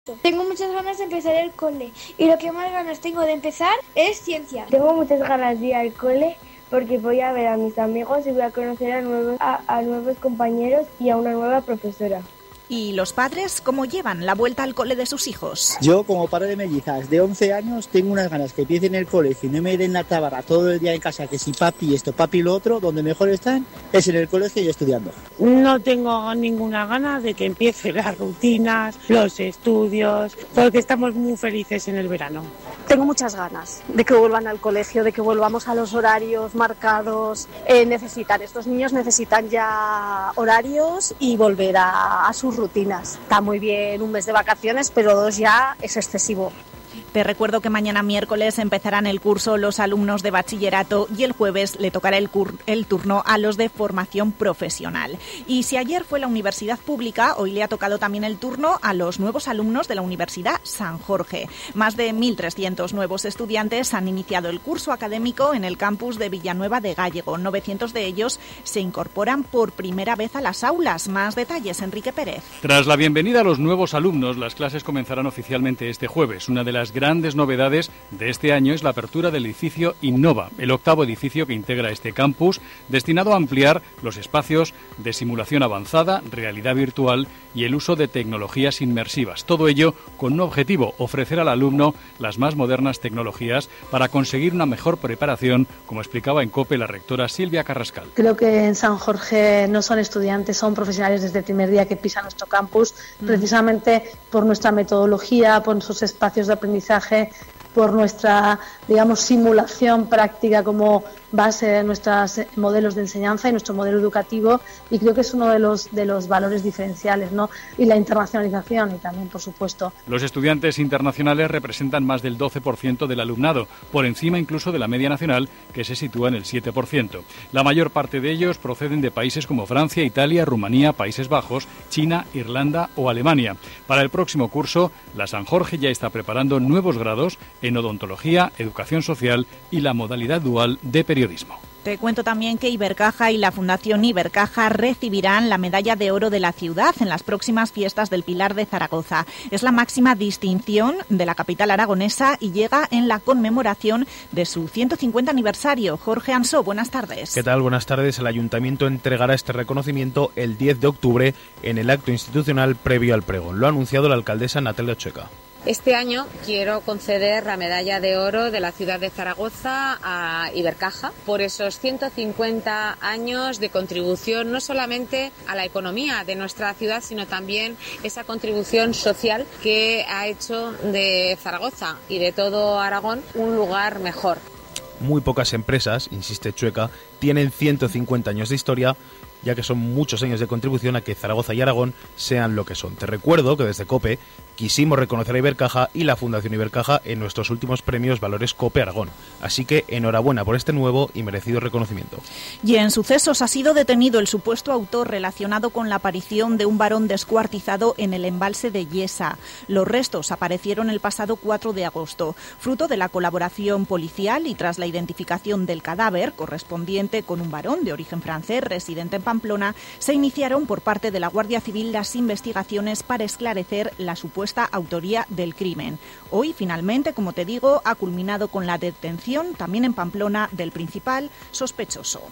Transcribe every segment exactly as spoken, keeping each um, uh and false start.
Tengo muchas ganas de empezar el cole y lo que más ganas tengo de empezar es ciencia. Tengo muchas ganas de ir al cole porque voy a ver a mis amigos y voy a conocer a nuevos, a, a nuevos compañeros y a una nueva profesora. ¿Y los padres cómo llevan la vuelta al cole de sus hijos? Yo, como padre de mellizas de once años, tengo unas ganas que empiecen el colegio y no me den la tabarra todo el día en casa, que si papi esto, papi lo otro, donde mejor están es en el colegio y estudiando. No tengo ninguna gana de que empiecen las rutinas, los estudios, porque estamos muy felices en el verano. Tengo muchas ganas de que vuelvan al colegio, de que volvamos a los horarios marcados. Eh, necesitan, estos niños necesitan ya horarios y volver a, a sus rutinas. Está muy bien un mes de vacaciones, pero dos ya es excesivo. Te recuerdo que mañana miércoles empezarán el curso los alumnos de bachillerato y el jueves le tocará el, cur- el turno a los de formación profesional. Y si ayer fue la universidad pública, hoy le ha tocado también el turno a los nuevos alumnos de la Universidad San Jorge. Más de mil trescientos nuevos estudiantes han iniciado el curso académico en el campus de Villanueva de Gállego. novecientos de ellos se incorporan por primera vez a las aulas. Más detalles, Enrique Pérez. Tras la bienvenida a los nuevos alumnos, las clases comenzarán oficialmente este jueves. Una de las grandes novedades de este año es la apertura del edificio Innova, el octavo edificio que integra este campus, destinado a ampliar los espacios de simulación avanzada, realidad virtual y el uso de tecnologías inmersivas. Todo ello con un objetivo: ofrecer al alumno las más modernas tecnologías para conseguir una mejor preparación, como explicaba en COPE la rectora Silvia Carrascal. Creo que en San Jorge no son estudiantes, son profesionales desde el primer día que pisan nuestro campus, mm. precisamente por nuestra metodología, por nuestros espacios de aprendizaje, por nuestra, digamos, simulación práctica como base de nuestros modelos de enseñanza y nuestro modelo educativo, y creo que es uno de los de los valores diferenciales, ¿no? Y la internacionalización, y también, por supuesto. Los estudiantes internacionales representan más del doce por ciento del alumnado, por encima incluso de la media nacional, que se sitúa en el siete por ciento. La mayor parte de ellos proceden de países como Francia, Italia, Rumanía, Países Bajos, China, Irlanda o Alemania. Para el próximo curso, la San Jorge ya está preparando nuevos grados en odontología, educación social y la modalidad dual de periodismo. Te cuento también que Ibercaja y la Fundación Ibercaja recibirán la Medalla de Oro de la Ciudad en las próximas Fiestas del Pilar de Zaragoza. Es la máxima distinción de la capital aragonesa y llega en la conmemoración de su ciento cincuenta aniversario. Jorge Ansó, buenas tardes. ¿Qué tal? Buenas tardes. El Ayuntamiento entregará este reconocimiento el diez de octubre en el acto institucional previo al pregón. Lo ha anunciado la alcaldesa Natalia Chueca. Este año quiero conceder la medalla de oro de la ciudad de Zaragoza a Ibercaja por esos ciento cincuenta años de contribución no solamente a la economía de nuestra ciudad, sino también esa contribución social que ha hecho de Zaragoza y de todo Aragón un lugar mejor. Muy pocas empresas, insiste Chueca, tienen ciento cincuenta años de historia, ya que son muchos años de contribución a que Zaragoza y Aragón sean lo que son. Te recuerdo que desde COPE quisimos reconocer a Ibercaja y la Fundación Ibercaja en nuestros últimos premios Valores COPE Aragón. Así que enhorabuena por este nuevo y merecido reconocimiento. Y en sucesos ha sido detenido el supuesto autor relacionado con la aparición de un varón descuartizado en el embalse de Yesa. Los restos aparecieron el pasado cuatro de agosto, fruto de la colaboración policial y tras la identificación del cadáver, correspondiente con un varón de origen francés residente en Pamplona, se iniciaron por parte de la Guardia Civil las investigaciones para esclarecer la supuesta autoría del crimen. Hoy, finalmente, como te digo, ha culminado con la detención, también en Pamplona, del principal sospechoso.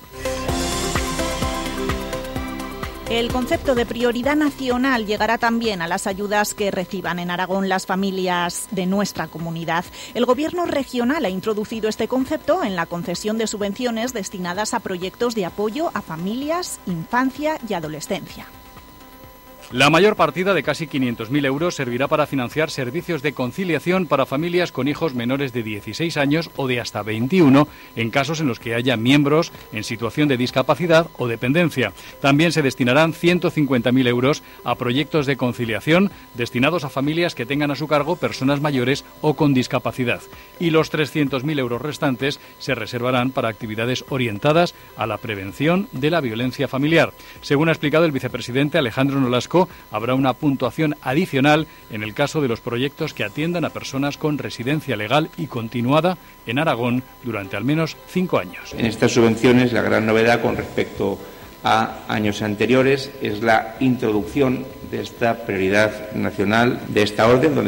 El concepto de prioridad nacional llegará también a las ayudas que reciban en Aragón las familias de nuestra comunidad. El Gobierno regional ha introducido este concepto en la concesión de subvenciones destinadas a proyectos de apoyo a familias, infancia y adolescencia. La mayor partida de casi quinientos mil euros servirá para financiar servicios de conciliación para familias con hijos menores de dieciséis años o de hasta veintiuno en casos en los que haya miembros en situación de discapacidad o dependencia. También se destinarán ciento cincuenta mil euros a proyectos de conciliación destinados a familias que tengan a su cargo personas mayores o con discapacidad. Y los trescientos mil euros restantes se reservarán para actividades orientadas a la prevención de la violencia familiar. Según ha explicado el vicepresidente Alejandro Nolasco, habrá una puntuación adicional en el caso de los proyectos que atiendan a personas con residencia legal y continuada en Aragón durante al menos cinco años. En estas subvenciones, la gran novedad con respecto a años anteriores es la introducción de esta prioridad nacional, de esta orden, donde